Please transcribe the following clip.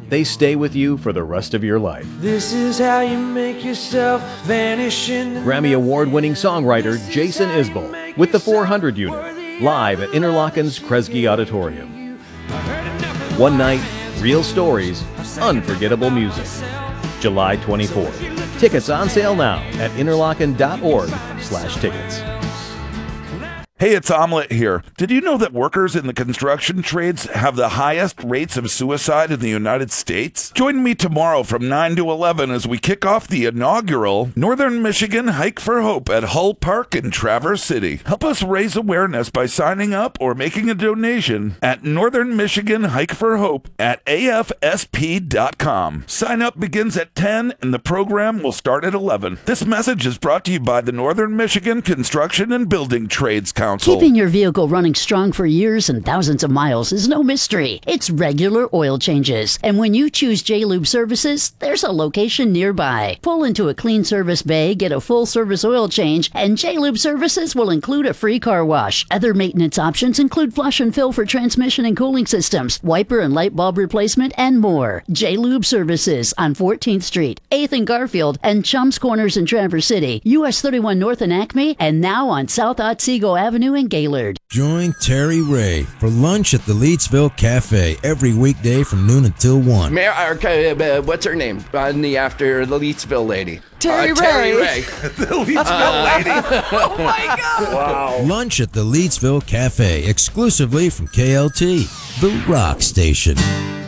they stay with you for the rest of your life. This is how you make yourself vanish in the Grammy Award-winning songwriter Jason Isbell with the 400 Unit, live at Interlochen's Kresge Auditorium. One night, real stories, unforgettable music. July 24th. Tickets on sale now at interlochen.org/tickets. Hey, it's Omelette here. Did you know that workers in the construction trades have the highest rates of suicide in the United States? Join me tomorrow from 9 to 11 as we kick off the inaugural Northern Michigan Hike for Hope at Hull Park in Traverse City. Help us raise awareness by signing up or making a donation at Northern Michigan Hike for Hope at afsp.com. Sign up begins at 10 and the program will start at 11. This message is brought to you by the Northern Michigan Construction and Building Trades Council. Keeping your vehicle running strong for years and thousands of miles is no mystery. It's regular oil changes. And when you choose J-Lube Services, there's a location nearby. Pull into a clean service bay, get a full service oil change, and J-Lube Services will include a free car wash. Other maintenance options include flush and fill for transmission and cooling systems, wiper and light bulb replacement, and more. J-Lube Services on 14th Street, 8th and Garfield, and Chums Corners in Traverse City, US 31 North in Acme, and now on South Otsego Avenue in Gaylord. Join Terry Ray for lunch at the Leetsville Cafe every weekday from noon until 1. What's her name? After the Leetsville lady. Terry Ray. Terry Ray. The Leetsville lady. Oh my God. Wow. Lunch at the Leetsville Cafe exclusively from KLT, the rock station.